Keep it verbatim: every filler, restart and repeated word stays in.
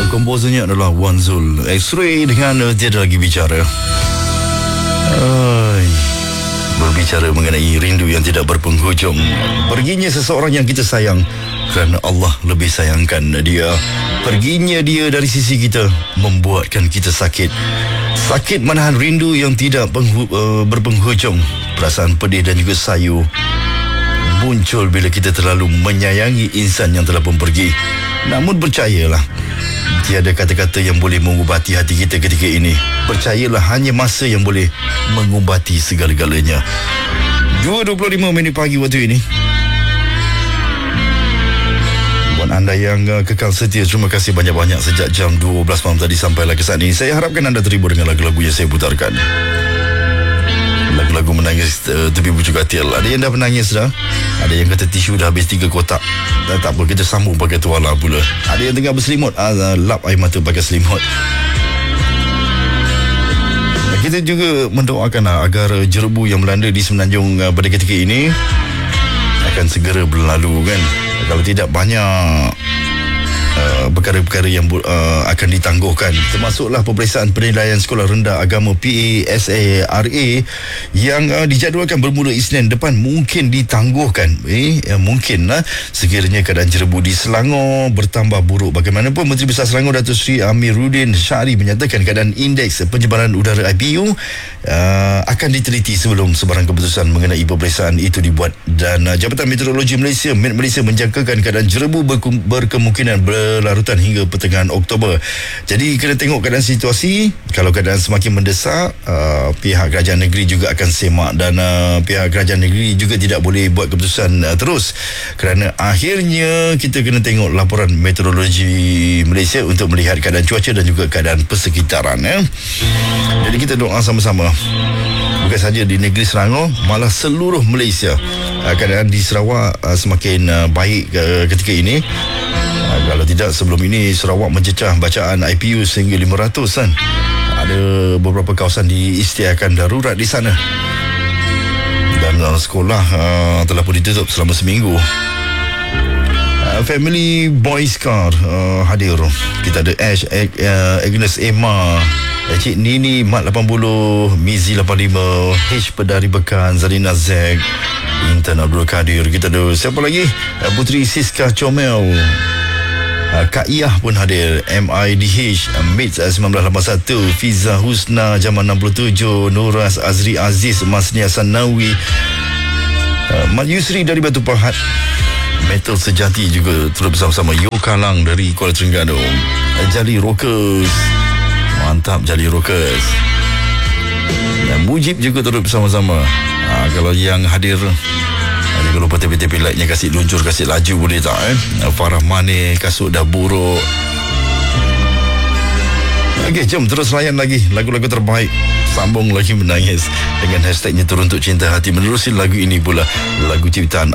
komposernya adalah Wan Zul. X-Ray dengan uh, Tiada Lagi Bicara. Ay, berbicara mengenai rindu yang tidak berpenghujung. Perginya seseorang yang kita sayang kerana Allah lebih sayangkan dia. Perginya dia dari sisi kita membuatkan kita sakit. Sakit menahan rindu yang tidak penghu, uh, berpenghujung. Perasaan pedih dan juga sayu muncul bila kita terlalu menyayangi insan yang telah pun pergi. Namun percayalah, tiada kata-kata yang boleh mengubati hati kita ketika ini. Percayalah, hanya masa yang boleh mengubati segala-galanya. dua dua puluh lima minit pagi waktu ini. Buat anda yang uh, kekal setia, terima kasih banyak-banyak sejak jam dua belas malam tadi sampailah ke saat ini. Saya harapkan anda terhibur dengan lagu-lagu yang saya putarkan. Lagu-lagu menangis uh, tepi pucuk katil. Ada yang dah menangis dah. Ada yang kata tisu dah habis tiga kotak. Dah, tak apa, kita sambung pakai tuala pula. Ada yang tengah berselimut, uh, lap air mata pakai selimut. Kita juga mendoakan uh, agar jerebu yang melanda di Semenanjung uh, pada ketika ini akan segera berlalu, kan. Kalau tidak, banyak Uh, perkara-perkara yang uh, akan ditangguhkan, termasuklah peperiksaan penilaian sekolah rendah agama P A S A R A yang uh, dijadualkan bermula Isnin depan mungkin ditangguhkan. Eh, ya, mungkin lah sekiranya keadaan jerebu di Selangor bertambah buruk. Bagaimanapun, Menteri Besar Selangor Datuk Seri Amiruddin Syari menyatakan keadaan indeks penyebaran udara I P U uh, akan diteliti sebelum sebarang keputusan mengenai peperiksaan itu dibuat. Dan uh, Jabatan Meteorologi Malaysia Met Malaysia menjangkakan keadaan jerebu berke- berkemungkinan ber larutan hingga pertengahan Oktober. Jadi kena tengok keadaan situasi. Kalau keadaan semakin mendesak, uh, pihak kerajaan negeri juga akan semak, dan uh, pihak kerajaan negeri juga tidak boleh buat keputusan uh, terus, kerana akhirnya kita kena tengok laporan meteorologi Malaysia untuk melihat keadaan cuaca dan juga keadaan persekitaran, eh. Jadi kita doa sama-sama, bukan saja di negeri Selangor, malah seluruh Malaysia. uh, keadaan di Sarawak uh, semakin uh, baik uh, ketika ini. Uh, kalau tidak, sebelum ini Sarawak mencecah bacaan I P U sehingga lima ratus, kan. Ada beberapa kawasan diisytiharkan darurat di sana. Dan uh, sekolah uh, telah pun ditutup selama seminggu. uh, Family Boys Car uh, hadir. Kita ada Ash, Ag, uh, Agnes Emma, Cik Nini, Mat lapan puluh, Mizi lapan puluh lima, H Pedari Bekan, Zarina Zeg, Intan Abdul Kadir. Kita ada siapa lagi? uh, Putri Siska Comel, Uh, Kak Iyah pun hadir, M I D H, uh, Mates uh, sembilan belas lapan satu, Fiza Husna Jaman enam puluh tujuh, Nuras Azri Aziz, Masnia Sanawi, uh, Mat Yusri dari Batu Pahat, Metal Sejati juga turut bersama-sama, Yo Kalang dari Kuala Terengganu, uh, Jali Rockers, mantap Jali Rockers, dan Mujib juga turut bersama-sama. uh, Kalau yang hadir, jadi kalau tepi-tepi lightnya kasih luncur, kasih laju boleh tak, eh? Farah Mane, kasut dah buruk. Okey, jom terus layan lagi lagu-lagu terbaik. Sambung lagi menangis dengan hashtagnya Teruntuk Cinta Hati. Menerusi lagu ini pula, lagu ciptaan